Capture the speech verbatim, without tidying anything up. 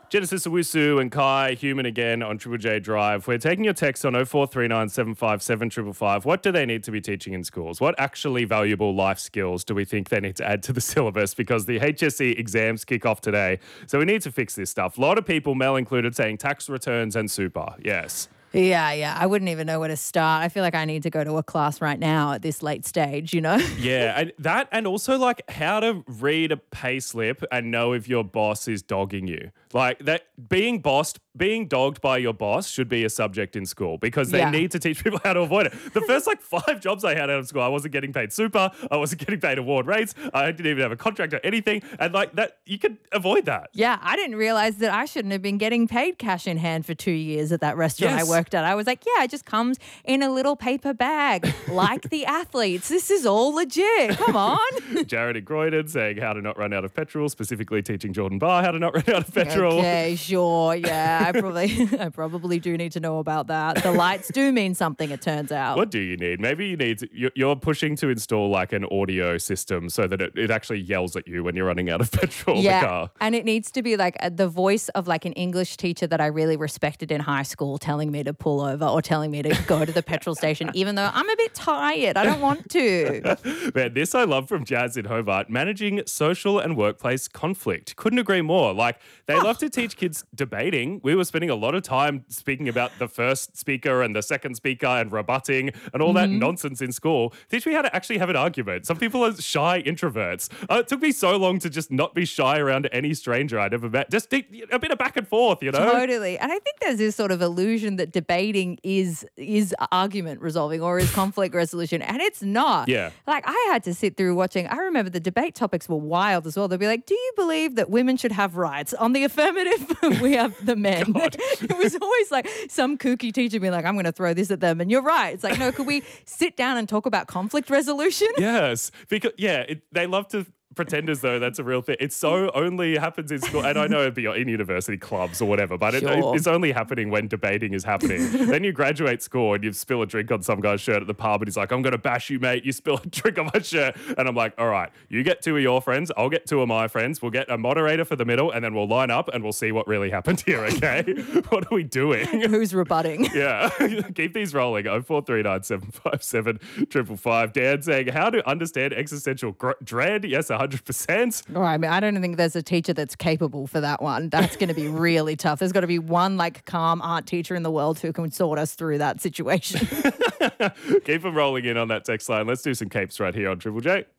Genesis Owusu and Kai, human again on Triple J Drive. We're taking your text on oh four three nine, seven five seven, five five five. What do they need to be teaching in schools? What actually valuable life skills do we think they need to add to the syllabus? Because the H S C exams kick off today. So we need to fix this stuff. A lot of people, Mel included, saying tax returns and super. Yes. Yeah, yeah. I wouldn't even know where to start. I feel like I need to go to a class right now at this late stage, you know? Yeah, and that and also like how to read a pay slip and know if your boss is dogging you. Like that being bossed, being dogged by your boss should be a subject in school because they Yeah. need to teach people how to avoid it. The first like five jobs I had out of school, I wasn't getting paid super, I wasn't getting paid award rates, I didn't even have a contract or anything. And like that, you could avoid that. Yeah, I didn't realize that I shouldn't have been getting paid cash in hand for two years at that restaurant Yes. I worked at. I was like, yeah, it just comes in a little paper bag like the athletes. This is all legit. Come on. Jared in Croydon saying how to not run out of petrol, specifically teaching Jordan Barr how to not run out of petrol. Okay, sure. Yeah, I probably I probably do need to know about that. The lights do mean something, it turns out. What do you need? Maybe you need, to, you- you're pushing to install like an audio system so that it, it actually yells at you when you're running out of petrol in Yeah, the car. and it needs to be like uh, the voice of like an English teacher that I really respected in high school telling me to pull over or telling me to go to the petrol station, even though I'm a bit tired. I don't want to. Man, this I love from Jazz in Hobart. Managing social and workplace conflict. Couldn't agree more. Like, they Oh. love to teach kids debating. We were spending a lot of time speaking about the first speaker and the second speaker and rebutting and all that nonsense in school. Teach me how to actually have an argument. Some people are shy introverts. Uh, it took me so long to just not be shy around any stranger I'd ever met. Just a bit of back and forth, you know? Totally. And I think there's this sort of illusion that debating is is argument resolving or is conflict resolution. And it's not. Yeah. Like I had to sit through watching, I remember the debate topics were wild as well. They'd be like, do you believe that women should have rights? On the affirmative, we have the men. It was always like some kooky teacher being like, I'm going to throw this at them. And you're right. It's like, no, could we sit down and talk about conflict resolution? Yes, because yeah, it, they love to pretend as though that's a real thing. It so only happens in school, and I know it'd be in university clubs or whatever, but it, Sure. it's only happening when debating is happening. Then you graduate school and you spill a drink on some guy's shirt at the pub, and he's like, "I'm going to bash you, mate." You spill a drink on my shirt, and I'm like, "All right, you get two of your friends, I'll get two of my friends. We'll get a moderator for the middle, and then we'll line up and we'll see what really happened here." Okay, what are we doing? Who's rebutting? Yeah, keep these rolling. oh four three nine, seven five seven, five five five. Dan saying, how to understand existential gr- dread? Yes, one hundred percent. All right, I mean, I don't think there's a teacher that's capable for that one. That's going to be really tough. There's got to be one like calm art teacher in the world who can sort us through that situation. Keep them rolling in on that text line. Let's do some capes right here on Triple J.